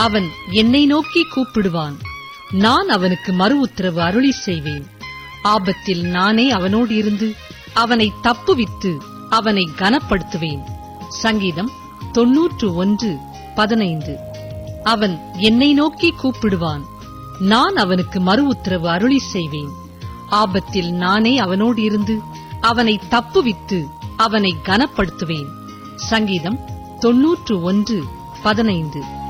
அவன் என்னை நோக்கி கூப்பிடுவான். நான் அவனுக்கு மறு உத்தரவு அருளி செய்வேன். ஆபத்தில் நானே அவனோடு இருந்து அவனை தப்புவித்து அவனை கனப்படுத்துவேன். சங்கீதம் 91:15. அவன் என்னை நோக்கி கூப்பிடுவான். நான் அவனுக்கு மறு உத்தரவு அருளி செய்வேன். ஆபத்தில் நானே அவனோடு இருந்து அவனை தப்புவித்து அவனை கனப்படுத்துவேன். சங்கீதம் 91:15.